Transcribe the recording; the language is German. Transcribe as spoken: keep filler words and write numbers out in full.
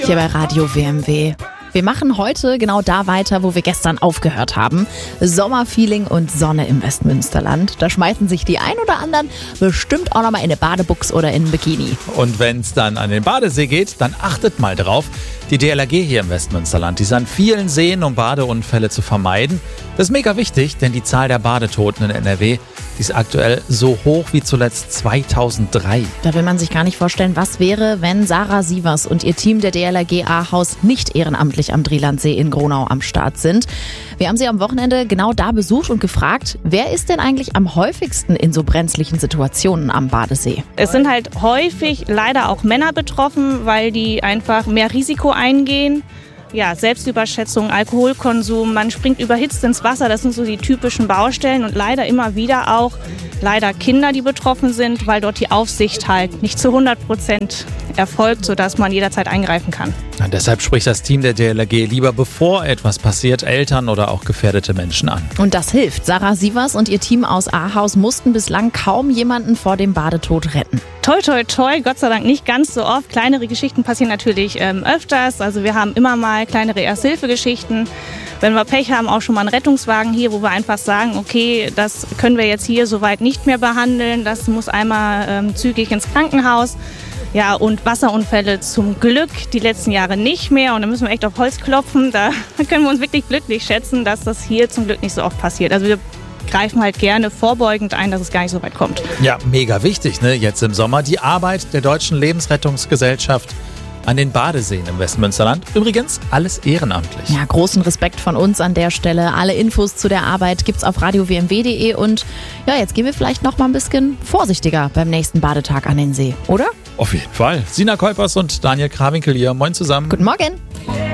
Hier bei Radio W M W. Wir machen heute genau da weiter, wo wir gestern aufgehört haben. Sommerfeeling und Sonne im Westmünsterland. Da schmeißen sich die ein oder anderen bestimmt auch nochmal in eine Badebuchs oder in ein Bikini. Und wenn es dann an den Badesee geht, dann achtet mal drauf. Die D L R G hier im Westmünsterland, die ist an vielen Seen, um Badeunfälle zu vermeiden. Das ist mega wichtig, denn die Zahl der Badetoten in N R W, die ist aktuell so hoch wie zuletzt zweitausenddrei. Da will man sich gar nicht vorstellen, was wäre, wenn Sarah Sievers und ihr Team der D L R G Ahaus nicht ehrenamtlich am Drielandsee in Gronau am Start sind. Wir haben sie am Wochenende genau da besucht und gefragt, wer ist denn eigentlich am häufigsten in so brenzlichen Situationen am Badesee? Es sind halt häufig leider auch Männer betroffen, weil die einfach mehr Risiko eingehen. Ja, Selbstüberschätzung, Alkoholkonsum, man springt überhitzt ins Wasser, das sind so die typischen Baustellen und leider immer wieder auch leider Kinder, die betroffen sind, weil dort die Aufsicht halt nicht zu hundert Prozent erfolgt, sodass man jederzeit eingreifen kann. Ja, deshalb spricht das Team der D L R G lieber, bevor etwas passiert, Eltern oder auch gefährdete Menschen an. Und das hilft. Sarah Sievers und ihr Team aus Ahaus mussten bislang kaum jemanden vor dem Badetod retten. Toi, toi, toi, Gott sei Dank nicht ganz so oft. Kleinere Geschichten passieren natürlich ähm, öfters. Also wir haben immer mal kleinere Ersthilfegeschichten. Wenn wir Pech haben, auch schon mal einen Rettungswagen hier, wo wir einfach sagen, okay, das können wir jetzt hier soweit nicht mehr behandeln. Das muss einmal ähm, zügig ins Krankenhaus. Ja, und Wasserunfälle zum Glück die letzten Jahre nicht mehr. Und da müssen wir echt auf Holz klopfen. Da können wir uns wirklich glücklich schätzen, dass das hier zum Glück nicht so oft passiert. Also wir greifen halt gerne vorbeugend ein, dass es gar nicht so weit kommt. Ja, mega wichtig, ne? Jetzt im Sommer die Arbeit der Deutschen Lebensrettungsgesellschaft an den Badeseen im Westmünsterland. Übrigens alles ehrenamtlich. Ja, großen Respekt von uns an der Stelle. Alle Infos zu der Arbeit gibt's auf radio w m w punkt d e und ja, jetzt gehen wir vielleicht noch mal ein bisschen vorsichtiger beim nächsten Badetag an den See, oder? Auf jeden Fall. Sina Kuipers und Daniel Krawinkel hier. Moin zusammen. Guten Morgen.